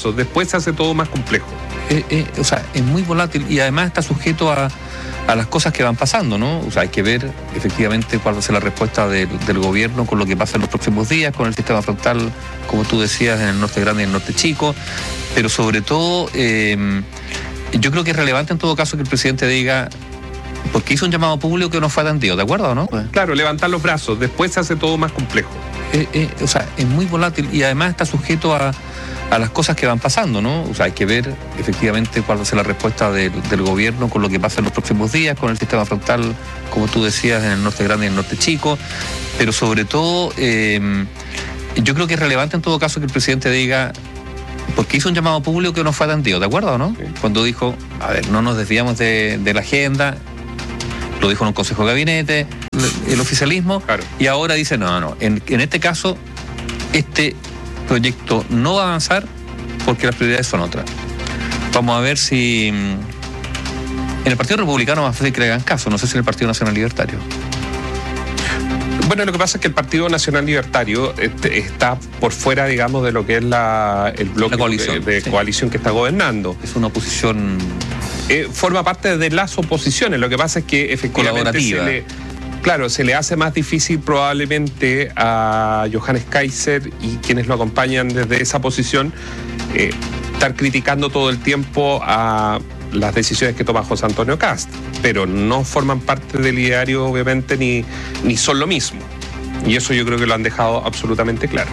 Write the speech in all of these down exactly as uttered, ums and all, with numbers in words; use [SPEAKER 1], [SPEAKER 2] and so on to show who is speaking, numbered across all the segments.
[SPEAKER 1] brazos, después se hace todo más complejo.
[SPEAKER 2] Eh, eh, o sea, es muy volátil y además está sujeto a, a las cosas que van pasando, ¿no? O sea, hay que ver efectivamente cuál va a ser la respuesta del, del gobierno con lo que pasa en los próximos días, con el sistema frontal, como tú decías, en el norte grande y en el norte chico, pero sobre todo, eh, yo creo que es relevante en todo caso que el presidente diga, porque hizo un llamado público que no fue atendido, ¿de acuerdo o no? Pues,
[SPEAKER 1] claro, levantar los brazos, después se hace todo más complejo.
[SPEAKER 2] Eh, eh, o sea, es muy volátil y además está sujeto a, a las cosas que van pasando, ¿no? O sea, hay que ver efectivamente cuál va a ser la respuesta del, del gobierno con lo que pasa en los próximos días, con el sistema frontal, como tú decías, en el norte grande y en el norte chico, pero sobre todo, eh, yo creo que es relevante en todo caso que el presidente diga, porque hizo un llamado público que no fue atendido, ¿de acuerdo o no? Sí. Cuando dijo, a ver, no nos desviamos de, de la agenda, lo dijo en un consejo de gabinete, el, el oficialismo, claro. Y ahora dice, no, no, en, en este caso, este proyecto no va a avanzar porque las prioridades son otras. Vamos a ver si en el Partido Republicano va a hacer que le hagan caso, no sé si en el Partido Nacional Libertario.
[SPEAKER 1] Bueno, lo que pasa es que el Partido Nacional Libertario este, está por fuera, digamos, de lo que es la, el bloque la coalición, de, de sí. coalición que está gobernando.
[SPEAKER 2] Es una oposición...
[SPEAKER 1] Eh, forma parte de las oposiciones, lo que pasa es que efectivamente se le, claro, se le hace más difícil probablemente a Johannes Kaiser y quienes lo acompañan desde esa posición eh, estar criticando todo el tiempo a las decisiones que toma José Antonio Kast, pero no forman parte del ideario obviamente ni, ni son lo mismo, y eso yo creo que lo han dejado absolutamente claro.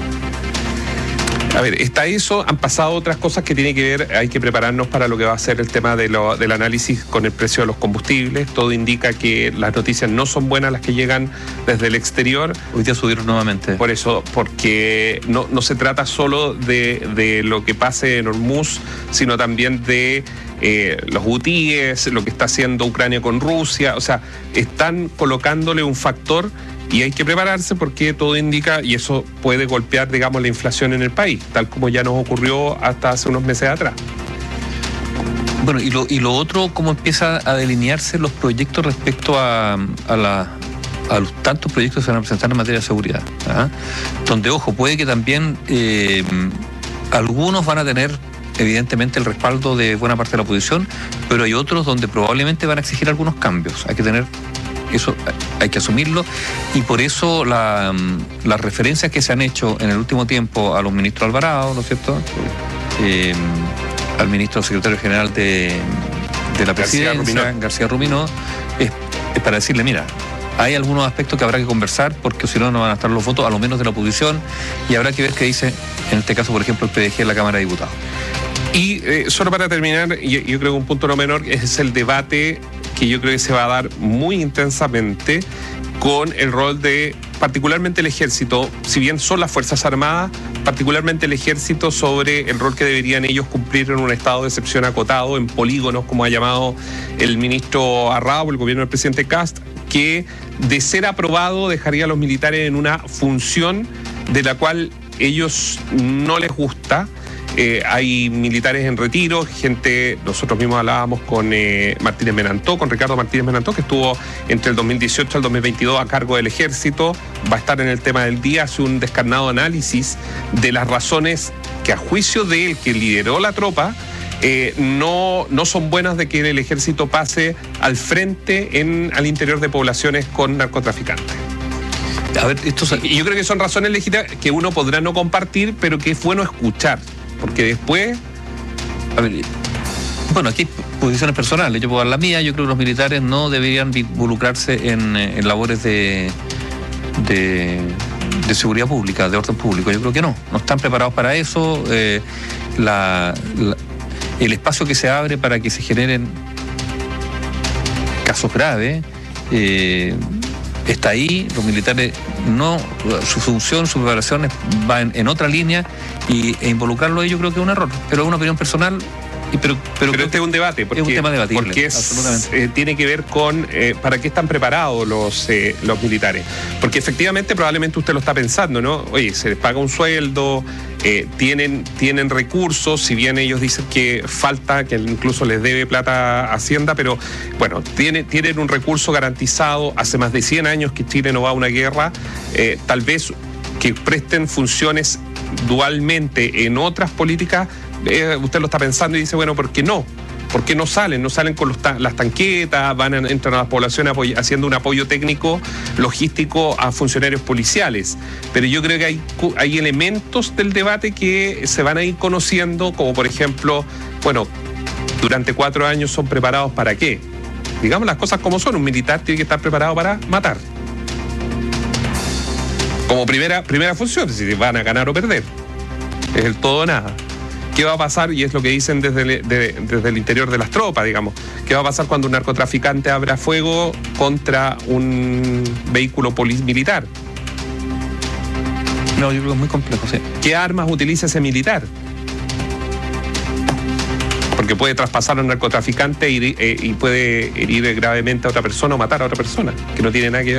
[SPEAKER 1] A ver, está eso, han pasado otras cosas que tienen que ver, hay que prepararnos para lo que va a ser el tema de lo, del análisis con el precio de los combustibles. Todo indica que las noticias no son buenas las que llegan desde el exterior.
[SPEAKER 2] Hoy día subieron nuevamente.
[SPEAKER 1] Por eso, porque no, no se trata solo de, de lo que pase en Hormuz, sino también de eh, los hutíes, lo que está haciendo Ucrania con Rusia. O sea, están colocándole un factor. Y hay que prepararse porque todo indica, y eso puede golpear, digamos, la inflación en el país, tal como ya nos ocurrió hasta hace unos meses atrás.
[SPEAKER 2] Bueno, y lo, y lo otro, cómo empieza a delinearse los proyectos respecto a, a, la, a los tantos proyectos que se van a presentar en materia de seguridad. ¿Ah? Donde, ojo, puede que también eh, algunos van a tener evidentemente el respaldo de buena parte de la oposición, pero hay otros donde probablemente van a exigir algunos cambios. Hay que tener... Eso hay que asumirlo, y por eso la, las referencias que se han hecho en el último tiempo a los ministros Alvarado, ¿no es cierto? Eh, al ministro secretario general de, de la presidencia, García Ruminó, es, es para decirle, mira, hay algunos aspectos que habrá que conversar porque si no, no van a estar los votos, a lo menos de la oposición, y habrá que ver qué dice, en este caso, por ejemplo, el P D G en la Cámara de Diputados.
[SPEAKER 1] Y eh, solo para terminar, yo, yo creo que un punto no menor es el debate que yo creo que se va a dar muy intensamente con el rol de, particularmente el ejército, si bien son las Fuerzas Armadas, particularmente el ejército, sobre el rol que deberían ellos cumplir en un estado de excepción acotado, en polígonos, como ha llamado el ministro Arrao, el gobierno del presidente Kast, que de ser aprobado dejaría a los militares en una función de la cual ellos no les gusta. Eh, hay militares en retiro, gente, nosotros mismos hablábamos con eh, Martínez Menantó, con Ricardo Martínez Menantó, que estuvo entre el dos mil dieciocho al dos mil veintidós a cargo del ejército, va a estar en el tema del día, hace un descarnado análisis de las razones que a juicio de él, que lideró la tropa, eh, no, no son buenas de que el ejército pase al frente en, al interior de poblaciones con narcotraficantes. A ver, esto es... Y yo creo que son razones legítimas que uno podrá no compartir, pero que es bueno escuchar. Porque después...
[SPEAKER 2] A ver, bueno, aquí hay posiciones personales, yo puedo dar la mía, yo creo que los militares no deberían involucrarse en, en labores de, de, de seguridad pública, de orden público, yo creo que no, no están preparados para eso, eh, la, la, el espacio que se abre para que se generen casos graves, eh, está ahí, los militares no, su función, su preparación va en, en otra línea, y e involucrarlo ahí yo creo que es un error, pero es una opinión personal. Y pero pero,
[SPEAKER 1] pero este es un debate, porque,
[SPEAKER 2] es un tema debatible,
[SPEAKER 1] porque es, eh, tiene que ver con eh, para qué están preparados los, eh, los militares. Porque efectivamente probablemente usted lo está pensando, ¿no? Oye, se les paga un sueldo, eh, tienen, tienen recursos, si bien ellos dicen que falta, que incluso les debe plata a Hacienda, pero bueno, tiene, tienen un recurso garantizado, hace más de cien años que Chile no va a una guerra, eh, tal vez que presten funciones dualmente en otras políticas, eh, usted lo está pensando y dice, bueno, ¿por qué no? ¿Por qué no salen? No salen con los ta- las tanquetas, van a, entran a las poblaciones apoy- haciendo un apoyo técnico, logístico a funcionarios policiales. Pero yo creo que hay, hay elementos del debate que se van a ir conociendo, como por ejemplo, bueno, durante cuatro años son preparados ¿para qué? Digamos las cosas como son, un militar tiene que estar preparado para matar. Como primera, primera función, si van a ganar o perder. Es el todo o nada. ¿Qué va a pasar? Y es lo que dicen desde el, de, desde el interior de las tropas, digamos. ¿Qué va a pasar cuando un narcotraficante abra fuego contra un vehículo poli- militar?
[SPEAKER 2] No, yo creo que es muy complejo, sí.
[SPEAKER 1] ¿Qué armas utiliza ese militar? Porque puede traspasar a un narcotraficante y, eh, y puede herir gravemente a otra persona o matar a otra persona, que no tiene nada que ver